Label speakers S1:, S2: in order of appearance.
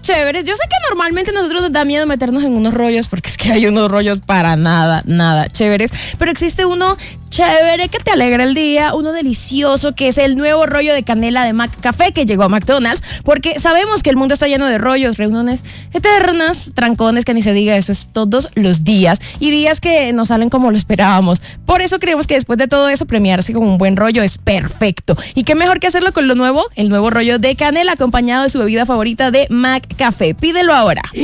S1: chéveres. Yo sé que normalmente a nosotros nos da miedo meternos en unos rollos, porque es que hay unos rollos para nada chéveres, pero existe uno chévere que te alegra el día, uno delicioso que es el nuevo rollo de canela de McCafé que llegó a McDonald's, porque sabemos que el mundo está lleno de rollos, reuniones eternas, trancones, que ni se diga, eso es todos los días y días que no salen como lo esperábamos. Por eso creemos que después de todo eso premiarse con un buen rollo es perfecto. Y qué mejor que hacerlo con el nuevo rollo de canela acompañado de su bebida favorita de McCafé. Pídelo ahora.